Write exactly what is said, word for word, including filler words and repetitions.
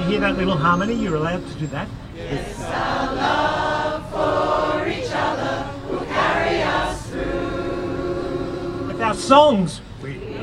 hear that little harmony? You're allowed to do that. It's our love for each other will carry us through. With our songs, we